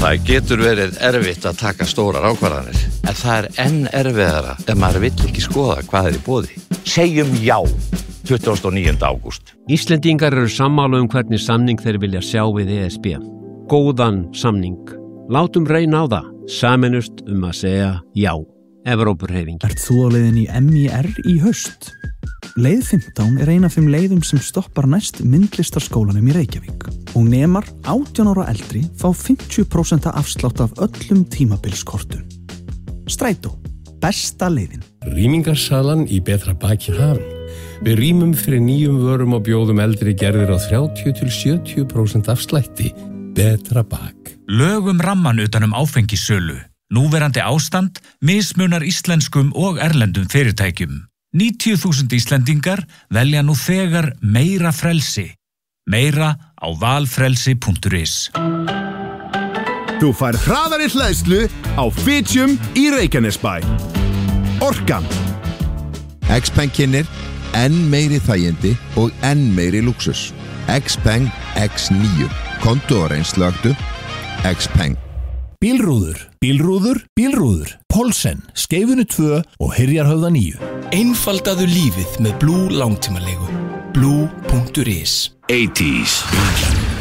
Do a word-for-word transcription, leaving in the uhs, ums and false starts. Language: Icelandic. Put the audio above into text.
Það getur verið erfitt að taka stórar ákvarðanir, en það er enn erfiðara ef maður vill ekki skoða hvað er í boði. Segjum já, tuttugasta og níunda ágúst. Íslendingar eru sammála um hvernig samning þeir vilja sjá við E S B. Góðan samning. Látum reyna á það. Saminust um að segja já. Evrópurhreyfing. Ert þú á leiðin í M I R í haust? Leið fimmtán er ein af þeim leiðum sem stoppar næst myndlistarskólanum í Reykjavík og nemar átján ára eldri fá fimmtíu prósent afslátt af öllum tímabilskortum. Strætó, besta leiðin. Rýmingarsalan í betra baki hafin. Við rýmum fyrir nýjum vörum og bjóðum eldri gerðir á þrjátíu til sjötíu prósent afslætti. Betra bak. Lögum ramman utanum áfengissölu. Núverandi ástand mismunar íslenskum og erlendum fyrirtækjum. níutíu þúsund Íslendingar velja nú þegar meira frelsi. Meira á valfrelsi punktur is. Þú fær hraðari hleðslu á Fitjum í Reykjanesbæ. Orkan. Xpeng kynir enn meiri þægindi og enn meiri lúxus. Xpeng X níu. Kontu og reynslögdu. Xpeng. Bílrúður, bílrúður, bílrúður. Polsen, Skeifunu tvö og Hyrjarhöfða níu. Einfaldaðu lífið með Blue langtímalegu. Blue punktur is. eighties.